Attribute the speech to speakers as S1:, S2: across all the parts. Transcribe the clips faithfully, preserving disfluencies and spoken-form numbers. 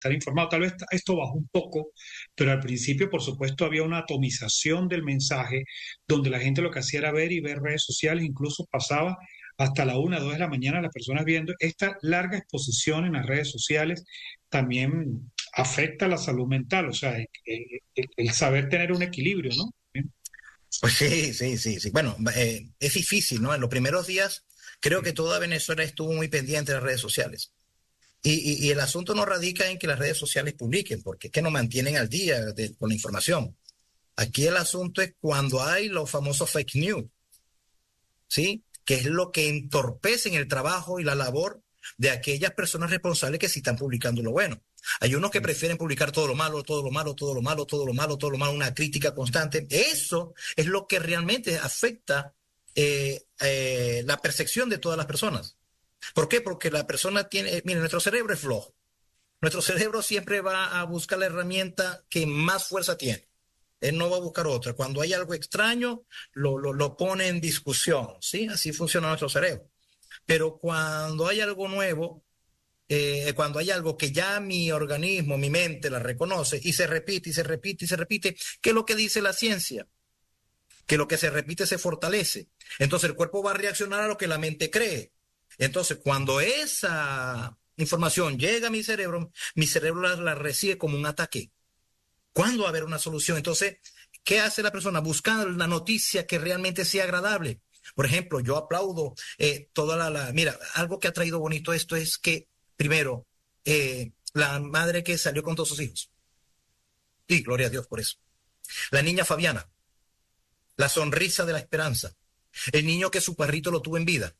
S1: estar informado. Tal vez esto bajó un poco, pero al principio, por supuesto, había una atomización del mensaje, donde la gente lo que hacía era ver y ver redes sociales, incluso pasaba hasta la una, dos de la mañana las personas viendo. Esta larga exposición en las redes sociales también afecta la salud mental, o sea, el, el- el saber tener un equilibrio, ¿no?
S2: Pues sí, sí, sí, sí. Bueno, eh, es difícil, ¿no? En los primeros días creo que toda Venezuela estuvo muy pendiente de las redes sociales. Y, y, y el asunto no radica en que las redes sociales publiquen, porque es que nos mantienen al día de, con la información. Aquí el asunto es cuando hay los famosos fake news, ¿sí? Que es lo que entorpecen el trabajo y la labor de aquellas personas responsables que sí están publicando lo bueno. Hay unos que prefieren publicar todo lo malo, todo lo malo, todo lo malo, todo lo malo, todo lo malo, una crítica constante. Eso es lo que realmente afecta eh, eh, la percepción de todas las personas. ¿Por qué? Porque la persona tiene, mire, nuestro cerebro es flojo. Nuestro cerebro siempre va a buscar la herramienta que más fuerza tiene. Él no va a buscar otra. Cuando hay algo extraño, lo, lo, lo pone en discusión, ¿sí? Así funciona nuestro cerebro. Pero cuando hay algo nuevo, eh, cuando hay algo que ya mi organismo, mi mente la reconoce y se repite y se repite y se repite, ¿qué es lo que dice la ciencia? Que lo que se repite se fortalece. Entonces el cuerpo va a reaccionar a lo que la mente cree. Entonces cuando esa información llega a mi cerebro, mi cerebro la, la recibe como un ataque. ¿Cuándo va a haber una solución? Entonces, ¿qué hace la persona? Buscando la noticia que realmente sea agradable. Por ejemplo, yo aplaudo eh, toda la, la... Mira, algo que ha traído bonito esto es que, primero, eh, la madre que salió con todos sus hijos. Y gloria a Dios por eso. La niña Fabiana, la sonrisa de la esperanza. El niño que su perrito lo tuvo en vida.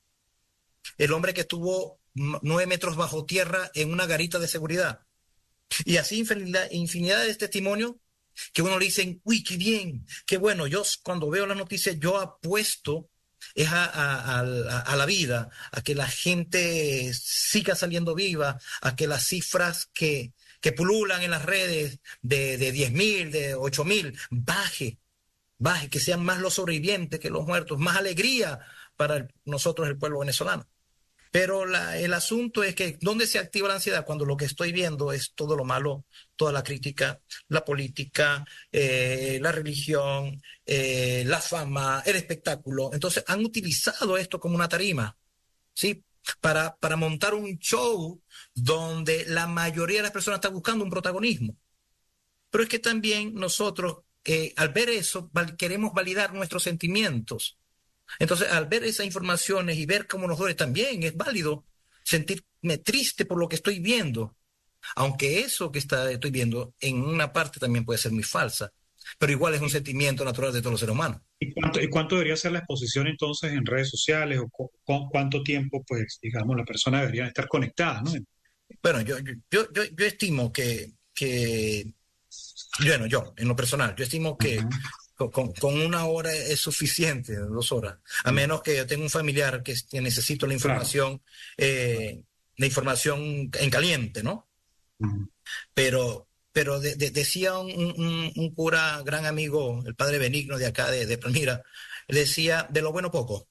S2: El hombre que estuvo nueve metros bajo tierra en una garita de seguridad. Y así infinidad, infinidad de testimonios que uno le dice, uy, qué bien, qué bueno. Yo cuando veo las noticias, yo apuesto es a, a, a, a la vida, a que la gente siga saliendo viva, a que las cifras que, que pululan en las redes de, de diez mil, de ocho mil, baje, baje, que sean más los sobrevivientes que los muertos, más alegría para el, nosotros, el pueblo venezolano. Pero la, el asunto es que, ¿dónde se activa la ansiedad? Cuando lo que estoy viendo es todo lo malo, toda la crítica, la política, eh, la religión, eh, la fama, el espectáculo. Entonces han utilizado esto como una tarima, ¿sí? Para, para montar un show donde la mayoría de las personas está buscando un protagonismo. Pero es que también nosotros, eh, al ver eso, val- queremos validar nuestros sentimientos. Entonces, al ver esas informaciones y ver cómo nos duele, también es válido sentirme triste por lo que estoy viendo, aunque eso que está, estoy viendo en una parte también puede ser muy falsa, pero igual es un sentimiento natural de todos los seres humanos.
S1: ¿Y cuánto, y cuánto debería ser la exposición entonces en redes sociales o cu- cu- cuánto tiempo, pues, digamos, la persona debería estar conectada, ¿no?
S2: Bueno, yo, yo, yo, yo, yo estimo que, que, bueno, yo, en lo personal, yo estimo que
S1: Ajá.
S2: con, con, con una hora es suficiente, dos horas, a
S1: Mm,
S2: menos que yo tenga un familiar que, que necesito la
S1: claro.
S2: información,
S1: Claro.
S2: eh, la información en caliente, ¿no?
S1: Mm,
S2: Pero, pero de, de, decía un, un, un, cura, gran amigo, el padre Benigno de acá, de, de Palmira, decía, de lo bueno poco,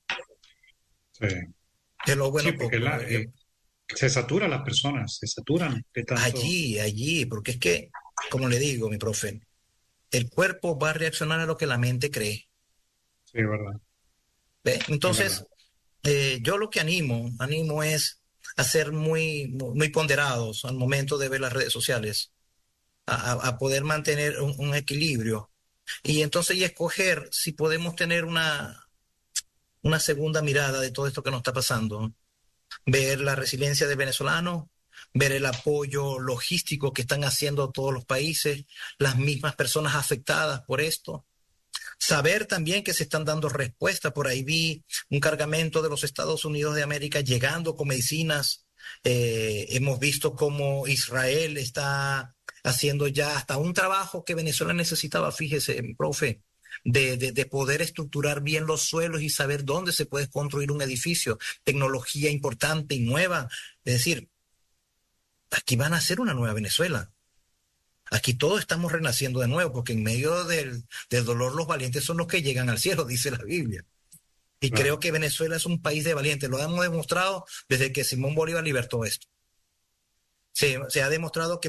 S1: sí.
S2: de lo
S1: Sí,
S2: bueno
S1: porque
S2: poco.
S1: la,
S2: Eh,
S1: eh, se saturan las personas, se saturan de tanto.
S2: allí, allí, porque es que, como le digo, mi profe, el cuerpo va a reaccionar a lo que la mente cree.
S1: Sí, es verdad,
S2: ¿Ve?
S1: es verdad.
S2: Entonces, eh, yo lo que animo, animo es a ser muy, muy, muy ponderados al momento de ver las redes sociales, a, a poder mantener un, un equilibrio y entonces y escoger si podemos tener una, una segunda mirada de todo esto que nos está pasando, ver la resiliencia del venezolano, ver el apoyo logístico que están haciendo todos los países, las mismas personas afectadas por esto, saber también que se están dando respuestas. Por ahí vi un cargamento de los Estados Unidos de América llegando con medicinas. Eh, hemos visto cómo Israel está haciendo ya hasta un trabajo que Venezuela necesitaba, fíjese, profe, de, de, de poder estructurar bien los suelos y saber dónde se puede construir un edificio, tecnología importante y nueva. Es decir, aquí van a hacer una nueva Venezuela. Aquí todos estamos renaciendo de nuevo, porque en medio del, del dolor los valientes son los que llegan al cielo, dice la Biblia. Y creo
S1: Claro.
S2: que Venezuela es un país de valientes, lo hemos demostrado desde que Simón Bolívar libertó esto. se, se ha demostrado que